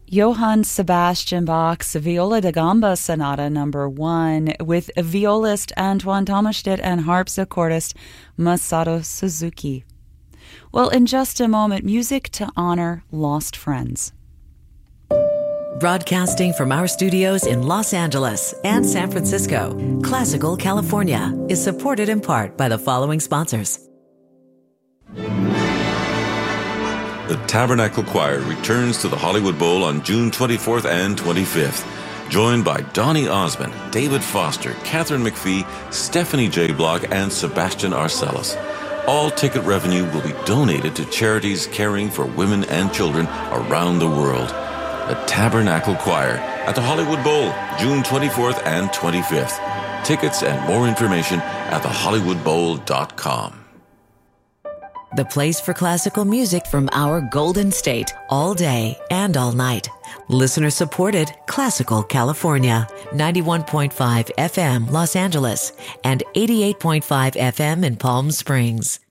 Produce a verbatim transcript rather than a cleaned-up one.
Johann Sebastian Bach's Viola da Gamba Sonata number one with violist Antoine Tomaschnitt and harpsichordist Masato Suzuki. Well, in just a moment, music to honor lost friends. Broadcasting from our studios in Los Angeles and San Francisco, Classical California is supported in part by the following sponsors. The Tabernacle Choir returns to the Hollywood Bowl on June twenty-fourth and twenty-fifth, joined by Donny Osmond, David Foster, Catherine McPhee, Stephanie J. Block, and Sebastian Arcellus. All ticket revenue will be donated to charities caring for women and children around the world. The Tabernacle Choir at the Hollywood Bowl, June twenty-fourth and twenty-fifth. Tickets and more information at the hollywood bowl dot com. The place for classical music from our Golden State, all day and all night. Listener supported Classical California, ninety-one point five F M Los Angeles and eighty-eight point five F M in Palm Springs.